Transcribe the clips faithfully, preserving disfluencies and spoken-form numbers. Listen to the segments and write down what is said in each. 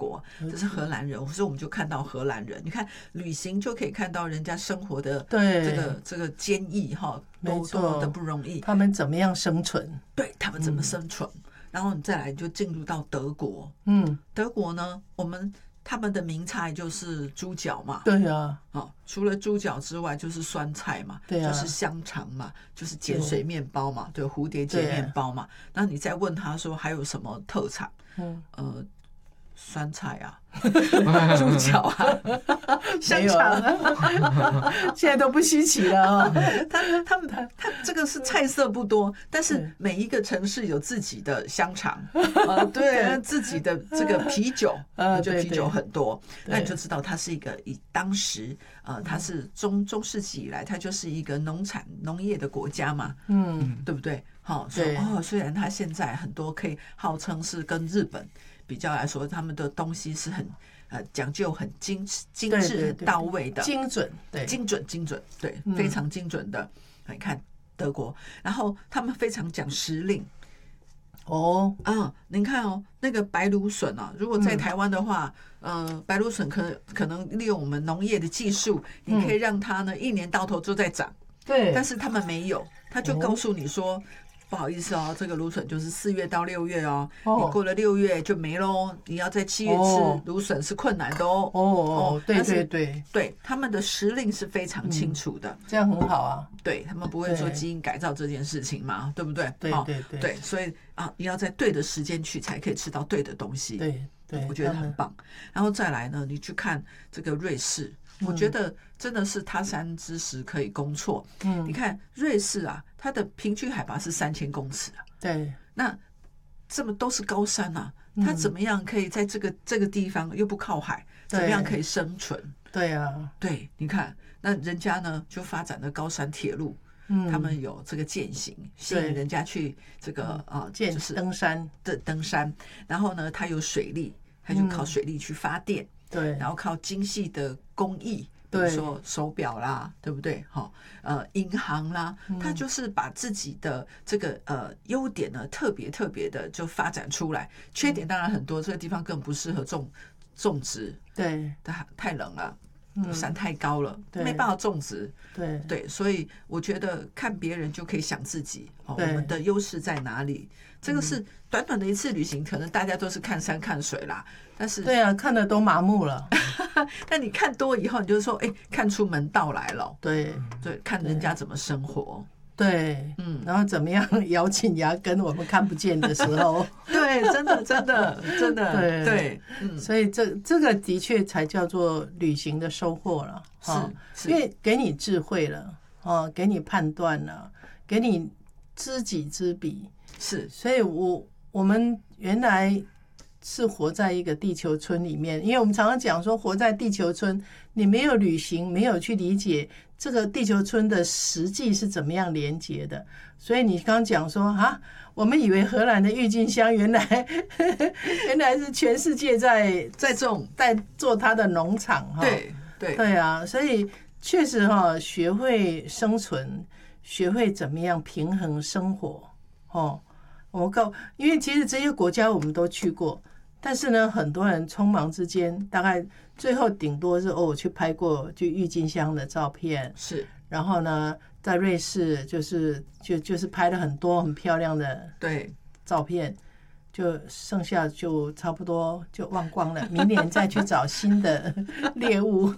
国，这是荷兰人，所以我们就看到荷兰人。你看旅行就可以看到人家生活的这个这个坚毅哈，多多么的不容易， 他们怎么样生存？ 对他们怎么生存？嗯、然后你再来就进入到德国， 嗯， 德国呢，我们。他们的名菜就是猪脚嘛， 对啊， 哦，除了猪脚之外就是酸菜嘛， 对啊， 就是香肠嘛，就是碱水面包嘛，对，蝴蝶结面包嘛。那你再问他说还有什么特产？嗯，呃，酸菜啊，猪脚啊，香肠啊， 现在都不稀奇了啊、 哦。他他们他这个是菜色不多，但是每一个城市有自己的香肠，呃，对，自己的这个啤酒，呃，就啤酒很多，那你就知道它是一个以当时呃，它是中中世纪以来，它就是一个农产农业的国家嘛，嗯，对不对？好、哦，所以哦，虽然它现在很多可以号称是跟日本比较来说，他们的东西是很呃讲究、很精精致、很到位的， 精准，对， 精准、精准，对，非常精准的。你看德国，然后他们非常讲时令。 哦， 嗯，您看哦，那个白芦笋啊，如果在台湾的话，嗯、呃，白芦笋可可能利用我们农业的技术，你可以让它呢一年到头都在长。 对， 但是他们没有，他就告诉你说。哦，不好意思哦，这个芦笋就是四月到六月哦，哦你过了六月就没喽。你要在七月吃芦笋是困难的哦。 哦哦，对对对， 对，他们的时令是非常清楚的， 嗯、这样很好啊。 对他们不会做基因改造这件事情嘛，对不对？ 对对对， 对，所以啊，你要在对的时间去，才可以吃到对的东西。 对对， 我觉得很棒。然后再来呢，你去看这个瑞士。我觉得真的是他山之石可以攻错。嗯，你看瑞士啊，它的平均海拔是三千公尺啊。 对， 那这么都是高山啊，它怎么样可以在这个这个地方又不靠海，怎么样可以生存？ 对啊， 对，你看那人家呢就发展了高山铁路。嗯，他们有这个健行，吸引人家去这个啊， 就是登山的登山。然后呢，它有水力，它就靠水力去发电。 对， 然后靠精细的工艺，比如说手表啦，对不对？哈，呃，银行啦，它就是把自己的这个呃优点呢，特别特别的就发展出来。缺点当然很多，这个地方更不适合种种植， 对， 它太冷了。山太高了， 嗯、 没办法种植。 对对，所以我觉得看别人就可以想自己，哦、我们的优势在哪里？这个是短短的一次旅行，可能大家都是看山看水啦，但是对啊，看的都麻木了。 但你看多以后，你就说，哎、欸，看出门道来了。 对对，看人家怎么生活。 对，嗯，然后怎么样咬紧牙根，我们看不见的时候， 对，真的，真的，真的，对对， 嗯，所以这这个的确才叫做旅行的收获了， 是，是因为给你智慧了，哦，给你判断了，给你知己知彼， 是， 所以我我们原来是活在一个地球村里面，因为我们常常讲说，活在地球村，你没有旅行，没有去理解这个地球村的实际是怎么样连接的，所以你刚刚讲说啊，我们以为荷兰的郁金香原来原来是全世界在在种在做它的农场哈， 对对对啊，所以确实哈，学会生存，学会怎么样平衡生活哦。我们告，因为其实这些国家我们都去过，但是呢，很多人匆忙之间，大概最后顶多是哦，我去拍过就郁金香的照片， 是， 然后呢，在瑞士就是就就是拍了很多很漂亮的对照片，就剩下就差不多就忘光了，明年再去找新的猎物。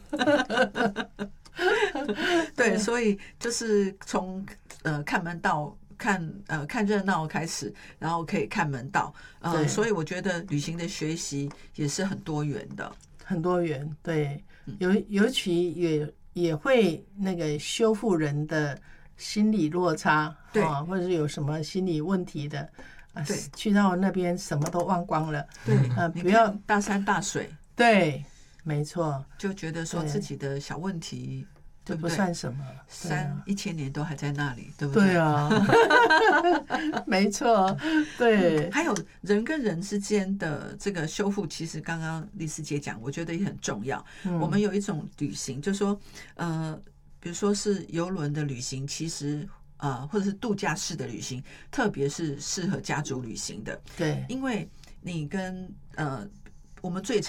对，所以就是从呃看门道。看呃看热闹开始，然后可以看门道，呃，所以我觉得旅行的学习也是很多元的， 很多元，对，尤尤其也也会那个修复人的心理落差， 对、 啊，或者是有什么心理问题的，啊，对，去到那边什么都忘光了， 对， 啊，不要大山大水， 对，没错， 就觉得说自己的小问题。 这不算什么， 山一千年都还在那里，对不对？ 对啊，没错，对。 还有人跟人之间的这个修复，其实刚刚丽丝姐讲，我觉得也很重要。嗯、我们有一种旅行，就是说，呃，比如说是邮轮的旅行，其实呃，或者是度假式的旅行，特别是适合家族旅行的。 对， 因为你跟呃。我们最